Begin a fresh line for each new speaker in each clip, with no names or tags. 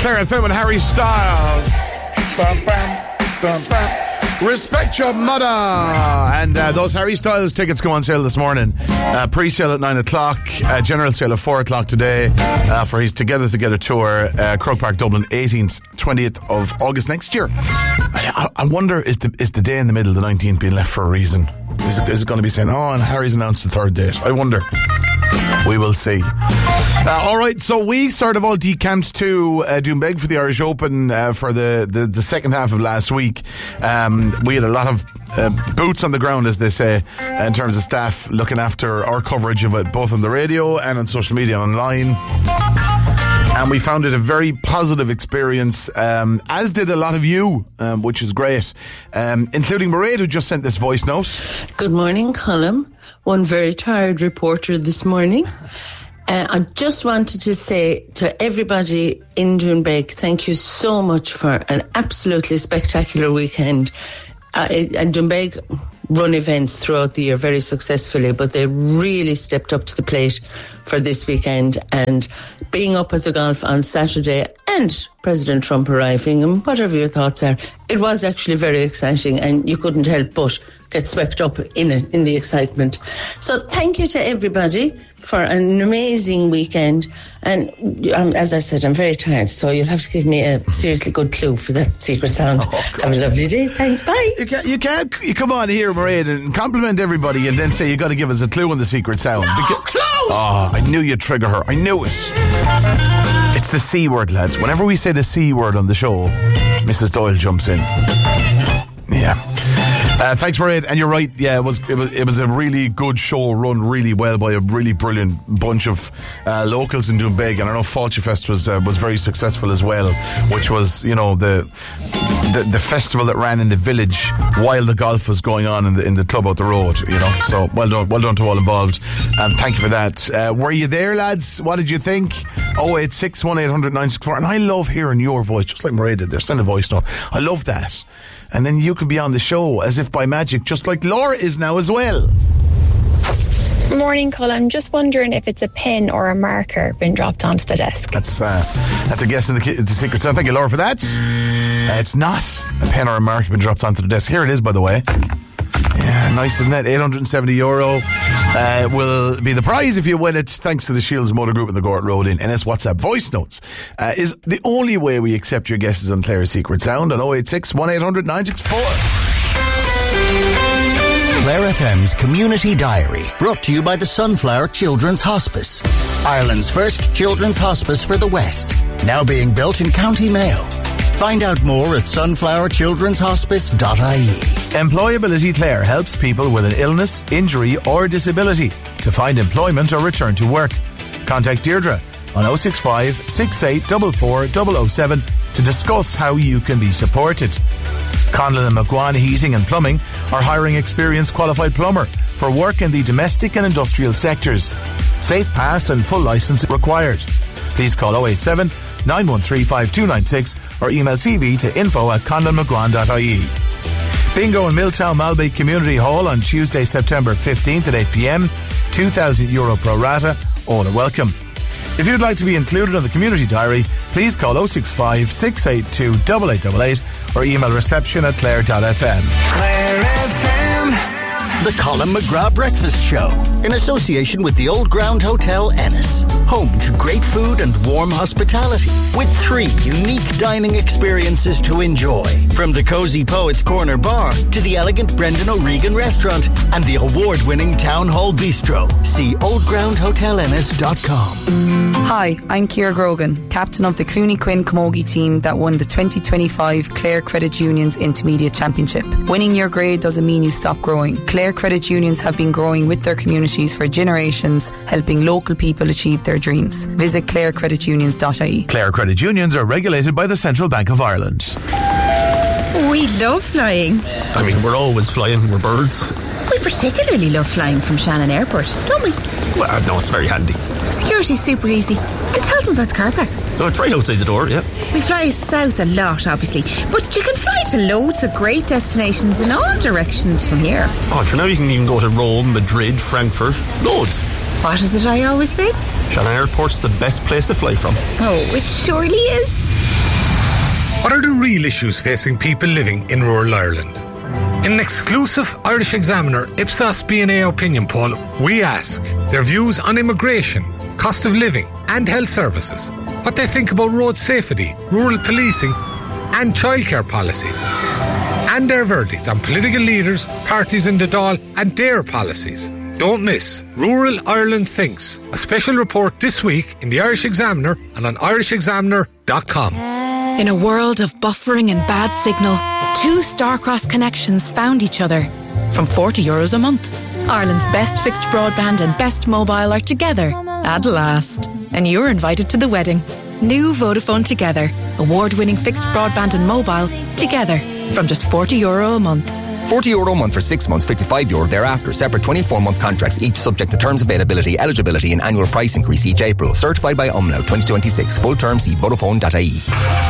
Claire FM and Harry Styles. Bum, bum, bum, bum. Respect your mother. And those Harry Styles tickets go on sale this morning. Pre-sale at 9 o'clock. General sale at 4 o'clock today for his Together Together tour. Croke Park, Dublin, 18th, 20th of August next year. I wonder, is the day in the middle, the 19th, being left for a reason? Is it going to be saying, and Harry's announced the third date? I wonder. We will see. All right, so we sort of all decamped to Doonbeg for the Irish Open for the second half of last week. We had a lot of boots on the ground, as they say, in terms of staff looking after our coverage of it, both on the radio and on social media and online. And we found it a very positive experience, as did a lot of you, which is great, including Mairead, who just sent this voice note.
Good morning, Colm. One very tired reporter this morning. I just wanted to say to everybody in Doonbeg, thank you so much for an absolutely spectacular weekend. And Doonbeg run events throughout the year very successfully, but they really stepped up to the plate for this weekend. And being up at the golf on Saturday and President Trump arriving, and whatever your thoughts are, it was actually very exciting, and you couldn't help but get swept up in it, in the excitement. So thank you to everybody for an amazing weekend. And as I said, I'm very tired, so you'll have to give me a seriously good clue for that secret sound. Have a lovely day. Thanks, bye.
You can't come on here, Mairead, and compliment everybody and then say you got to give us a clue on the secret sound.
Close!
Oh, I knew you'd trigger her. I knew it. It's the C word, lads. Whenever we say the C word on the show, Mrs. Doyle jumps in. Yeah. Thanks, Mairead. And you're right. Yeah, it was a really good show, run really well by a really brilliant bunch of locals in Doonbeg. And I know Fáilte Fest was very successful as well, which was, the festival that ran in the village while the golf was going on in the club out the road. So well done to all involved, and thank you for that. Were you there, lads? What did you think? 086 1800 964. And I love hearing your voice, just like Mairead did there. Send a voice note. I love that. And then you could be on the show as if by magic, just like Laura is now as well.
Morning, Colm. I'm just wondering if it's a pen or a marker been dropped onto the desk.
That's a guess in the secret sound. Thank you, Laura, for that. It's not a pen or a marker been dropped onto the desk. Here it is, by the way. Yeah, nice, isn't it? €870 will be the prize if you win it, thanks to the Shields Motor Group and the Gort Road in NS WhatsApp voice notes. Is the only way we accept your guesses on Claire's Secret Sound on 086 1800 964.
Claire FM's Community Diary, brought to you by the Sunflower Children's Hospice, Ireland's first children's hospice for the West, now being built in County Mayo. Find out more at sunflowerchildrenshospice.ie. Employability Claire helps people with an illness, injury or disability to find employment or return to work. Contact Deirdre on 065 6844 007 to discuss how you can be supported. Conlon and McGuan Heating and Plumbing are hiring experienced qualified plumber for work in the domestic and industrial sectors. Safe pass and full licence required. Please call 087 913 5296 or email CV to info@conlonmcguan.ie. Bingo in Milltown Malbay Community Hall on Tuesday, September 15th at 8 p.m. €2,000 pro rata. All are welcome. If you'd like to be included on the Community Diary, please call 065 682 8888 or email reception@clare.fm. Claire FM. The Colm McGrath Breakfast Show, in association with the Old Ground Hotel Ennis. Home to great food and warm hospitality, with 3 unique dining experiences to enjoy. From the Cozy Poets Corner Bar to the elegant Brendan O'Regan Restaurant and the award-winning Town Hall Bistro. See oldgroundhotelennis.com.
Hi, I'm Ciara Grogan, captain of the Clooney Quinn Camogie team that won the 2025 Clare Credit Union's Intermediate Championship. Winning your grade doesn't mean you stop growing. Clare Credit Unions have been growing with their communities for generations, helping local people achieve their dreams. Visit clarecreditunions.ie.
Clare Credit Unions are regulated by the Central Bank of Ireland.
We love flying.
I mean, we're always flying, we're birds.
We particularly love flying from Shannon Airport, don't we?
Well, no, it's very handy.
Security's super easy. And tell them about the car park.
So it's right outside the door, yeah.
We fly south a lot, obviously, but you can fly to loads of great destinations in all directions from here.
Oh, for now you can even go to Rome, Madrid, Frankfurt, loads.
What is it I always say?
Shannon Airport's the best place to fly from.
Oh, it surely is.
What are the real issues facing people living in rural Ireland? In an exclusive Irish Examiner Ipsos BNA opinion poll, we ask their views on immigration, cost of living and health services, what they think about road safety, rural policing and childcare policies, and their verdict on political leaders, parties in the Dáil and their policies. Don't miss Rural Ireland Thinks, a special report this week in the Irish Examiner and on irishexaminer.com.
In a world of buffering and bad signal, two Starcross connections found each other from €40 a month. Ireland's best fixed broadband and best mobile are together at last. And you're invited to the wedding. New Vodafone Together. Award-winning fixed broadband and mobile together from just €40 a month.
€40 a month for 6 months, €55 thereafter. Separate 24-month contracts, each subject to terms, availability, eligibility and annual price increase each April. Certified by Umlaut 2026. Full terms, see Vodafone.ie.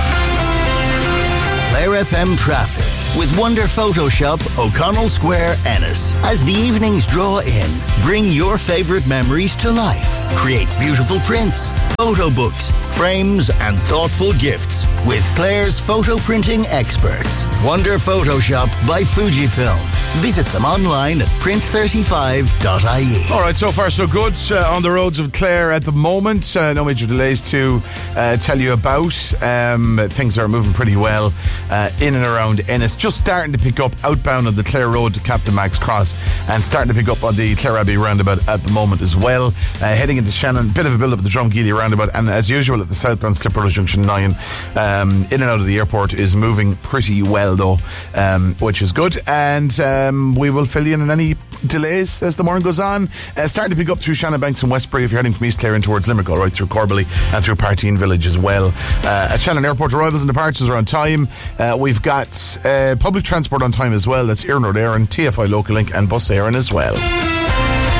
Clare FM traffic with Wonder Photoshop, O'Connell Square, Ennis. As the evenings draw in, bring your favourite memories to life. Create beautiful prints, photo books, frames and thoughtful gifts with Clare's photo printing experts. Wonder Photoshop by Fujifilm. Visit them online at print35.ie.
All right, so far so good on the roads of Clare at the moment. No major delays to tell you about. Things are moving pretty well in and around Ennis. Just starting to pick up outbound on the Clare Road to Captain Max Cross and starting to pick up on the Clare Abbey roundabout at the moment as well. Heading into Shannon, bit of a build-up at the Drumgeely roundabout, and as usual at the southbound Slipper Junction 9, in and out of the airport is moving pretty well though, which is good. And we will fill you in on any delays as the morning goes on. Starting to pick up through Shannon Banks and Westbury if you're heading from East Clare in towards Limerick, all right through Corbally and through Partine Village as well. At Shannon Airport, arrivals and departures are on time. We've got public transport on time as well. That's Erin Road Éireann, TFI Local Link and Bus Éireann as well.